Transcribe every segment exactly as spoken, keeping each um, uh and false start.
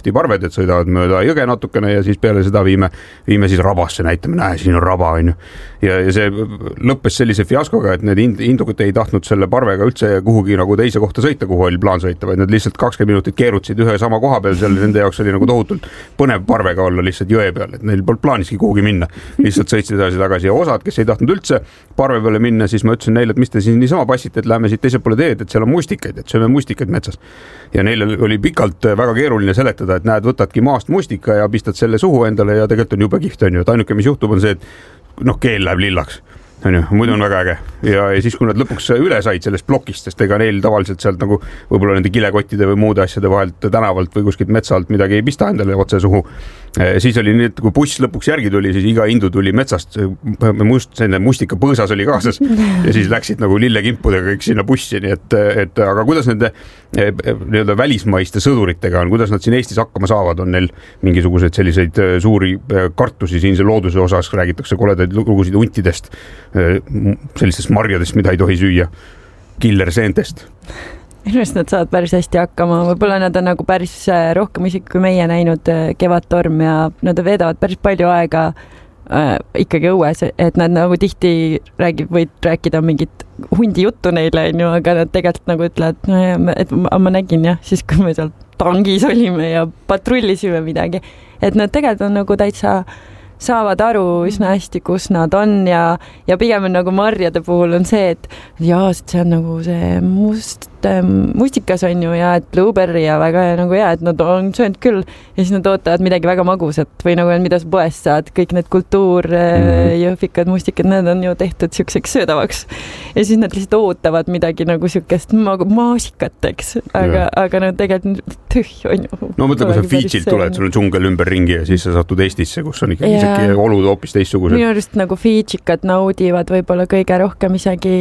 lahti parved, et sõidavad mööda jõge natukene ja siis peale seda viime, viime siis rabasse, näitame, näe, siin on raba, on ju. Ja, ja see lõppes sellise fiaskoga, et need indukid ei tahtnud selle parvega üldse kuhugi nagu teise kohta sõita, kuhu oli plaan sõita, vaid nad lihtsalt kakskümmend minutit keerutasid ühe sama koha peal, seal nende jaoks oli nagu tohutult põnev parvega olla lihtsalt jõe peal, et neil polnud plaaniski kuhugi minna. Lihtsalt sõitsid edasi tagasi ja osad, kes ei tahtnud üldse parve peale minna, siis ma ütlesin neile, et mis te siis niisama passite, et lähme siit teisel poole teed, et seal on mustikaid, et sööme mustikaid metsas. Ja neil oli pikalt väga keeruline seletada, et näed, võtadki maast mustika ja pistad selle suhu endale ja tegelikult on jube kihvt, on ju. Et ainuke, mis juhtub, on see, et noh, keel läheb lillaks. On ju, muidu on väga äge. Ja, ja siis, kui nad lõpuks üle said sellest plokist, sest ega neil tavaliselt sealt nagu võib-olla nende kilekottide või muude asjade vahelt tänavalt või kuskilt metsalt midagi ei pista endale otse suhu. Siis oli nii, et kui buss lõpuks järgi tuli, siis iga indu tuli metsast, must, selline mustika põõsas oli kaasas ja siis läksid nagu lillekimpudega kõik sinna bussi, nii et, et aga kuidas nende nii-öelda välismaiste sõduritega on, kuidas nad siin Eestis hakkama saavad, on neil mingisuguseid selliseid suuri kartusi siinse looduse osas, räägitakse koledaid lugusid untidest, sellistest marjadest, mida ei tohi süüa, killerseentest. Minu arust nad saavad päris hästi hakkama, võib-olla nad on nagu päris rohkem isegi kui meie näinud Kevadtorm ja nad veedavad päris palju aega äh, ikkagi õues, et nad nagu tihti räägib, võid rääkida mingit hundi juttu neile, on ju, aga nad tegelikult nagu ütlevad, no ja, et ma, ma nägin jah, siis kui me seal tangis olime ja patrullisime midagi, et nad tegelikult on nagu täitsa saavad aru üsna hästi, kus nad on ja, ja pigem on nagu marjade puhul on see, et jaa, see on nagu see must, mustikas on ju ja et blueberry ja väga nagu hea, et nad on söönud küll ja siis nad ootavad midagi väga magusat või nagu mida sa poest saad, kõik need kultuur mm-hmm. jõhvikad mustikad, need on ju tehtud siukseks söödavaks ja siis nad lihtsalt ootavad midagi nagu siukest maasikat, eks, aga, aga no tegelikult tüh on ju. No mõtle, kui sa Fidžilt tuled, sul on džungel ümber ringi ja siis sa satud Eestisse, kus on ikkagi isegi olud hoopis teistsugused. Minu arust nagu Fidžikad naudivad võib-olla kõige rohkem isegi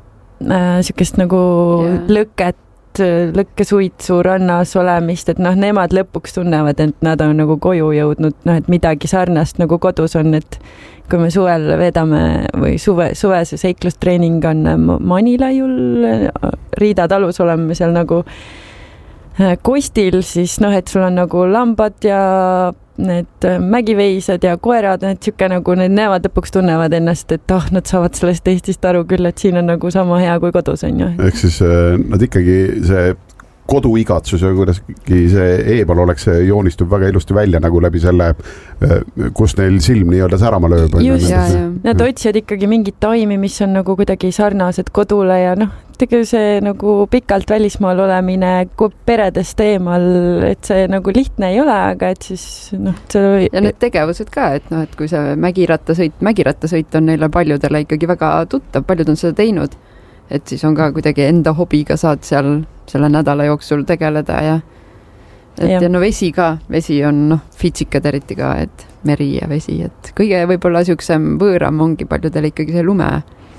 äh, siukest nagu yeah. lõket, lõkkesuitsu rannas olemist, et noh, nemad lõpuks tunnevad, et nad on nagu koju jõudnud, noh, et midagi sarnast nagu kodus on, et kui me suvel veedame või suve, suvese seiklustreening on Manilaiul, Riida talus oleme seal nagu Kostil, siis noh, et sul on nagu lambad ja need mägiveisad ja koerad, need siuke nagu need näevad lõpuks tunnevad ennast, et oh, nad saavad sellest Eestist aru küll, et siin on nagu sama hea kui kodus on ju. Ehk siis nad ikkagi see koduigatsus ja kuidagi see eebal oleks, see joonistub väga ilusti välja nagu läbi selle, kus neil silm nii-öelda särama lööb. Just, ja, ja. Nad otsivad ikkagi mingit taimi, mis on nagu kuidagi sarnased kodule ja noh, tegelikult see nagu pikalt välismaal olemine peredest eemal, et see nagu lihtne ei ole, aga et siis noh, see... Ja need tegevused ka, et noh, et kui see mägirattasõit, mägirattasõit on neile paljudele ikkagi väga tuttav, paljud on seda teinud, et siis on ka kuidagi enda hobiga saad seal selle nädala jooksul tegeleda ja et ja, ja no vesi ka, vesi on noh, Fidžikad eriti ka, et meri ja vesi, et kõige võib-olla siuksem võõram ongi paljudele ikkagi see lume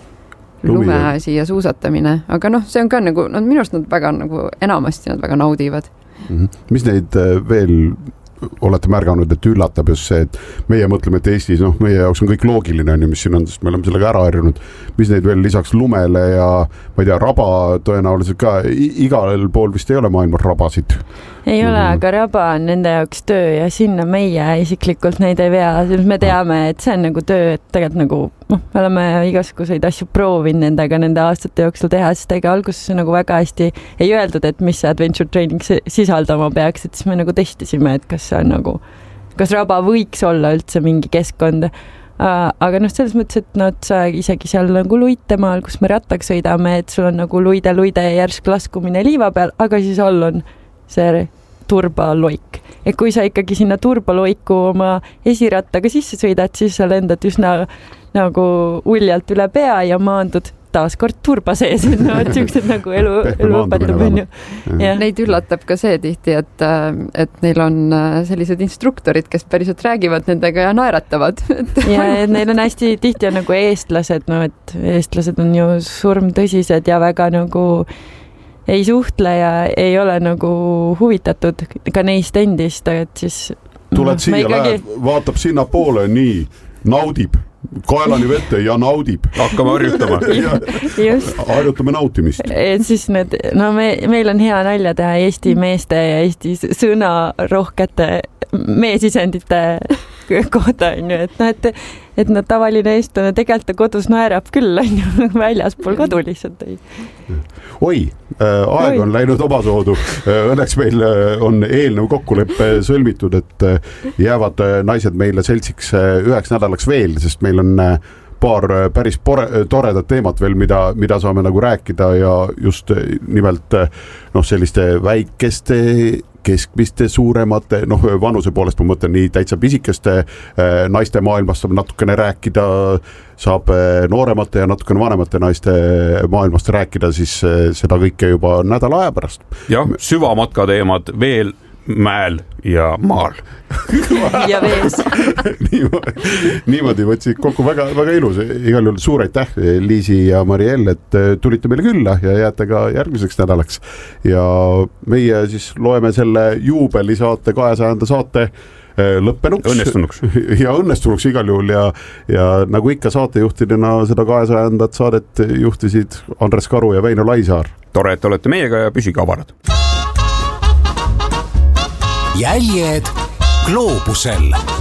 lumeasi ja suusatamine, aga noh, see on ka nagu, no minu arust nad väga nagu enamasti nad väga naudivad. Mm-hmm. Mis neid veel olete märganud, et üllatab just see, et meie mõtleme, et Eestis, noh, meie jaoks on kõik loogiline, on ju, mis siin on, sest me oleme sellega ära harjunud. Mis neid veel lisaks lumele ja ma ei tea, raba tõenäoliselt ka, igal pool vist ei ole maailmas rabasid. Ei ole, mm-hmm. aga raba on nende jaoks töö ja sinna meie isiklikult neid ei vea. Me teame, et see on nagu töö, et tegelikult nagu, noh, me oleme igasuguseid asju proovinud nendega nende aastate jooksul teha, sest ega alguses nagu väga hästi ei öeldud, et mis see adventure training sisaldama peaks, et siis me nagu testisime, et kas see on nagu, kas raba võiks olla üldse mingi keskkond. Aga noh, selles mõttes, et nad sa isegi seal nagu luitemaal, kus me rattaks sõidame, et sul on nagu luide-luide järsk laskumine liiva peal, aga siis all on see turbaloik. Et kui sa ikkagi sinna turbaloiku oma esirattaga sisse sõidad, siis sa lendad üsna nagu uljalt üle pea ja maandud taaskord turba sees. No, et siuksed nagu elu, elu õpetab. Ja. Neid üllatab ka see tihti, et, et neil on sellised instruktorid, kes päriselt räägivad nendega ja naeratavad. Ja neil on hästi tihti on nagu eestlased, no, et eestlased on ju surmtõsised ja väga nagu ei suhtle ja ei ole nagu huvitatud ka neist endist, et siis tuled no, siia, ikkagi... lähed, vaatab sinna poole, nii, naudib kaelani vette ja naudib. Hakkame harjutama. harjutame nautimist. Et siis need, no me, meil on hea nalja teha Eesti meeste ja Eesti sõnarohkete meesisendite kohta, on ju, et noh, et et no tavaline eestlane tegelikult ta kodus naerab küll, on ju, väljaspool kodu lihtsalt ei. Oi, aeg on läinud omasoodu. Õnneks meil on eelnõu kokkuleppe sõlmitud, et jäävad naised meile seltsiks üheks nädalaks veel, sest meil on paar päris pore, toredat teemat veel, mida, mida saame nagu rääkida ja just nimelt noh, selliste väikeste keskmiste, suuremate, noh vanuse poolest ma mõtlen nii täitsa pisikeste naiste maailmast saab natukene rääkida, saab nooremate ja natukene vanemate naiste maailmast rääkida, siis seda kõike juba nädala aja pärast. Jah, süvamatka teemad veel mäel ja maal. ja vees. niimoodi, niimoodi võtsid kokku väga, väga ilus. Igal juhul suur aitäh, Liisi ja Mariell, et tulite meile külla ja jääte ka järgmiseks nädalaks. Ja meie siis loeme selle juubelisaate, kahesajanda saate lõppenuks. Õnnestunuks. Ja õnnestunuks igal juhul ja, ja nagu ikka saatejuhtidena seda kahesajandat saadet juhtisid Andres Karu ja Väino Laisaar. Tore, et olete meiega ja püsige avarad. Jäljed gloobusel.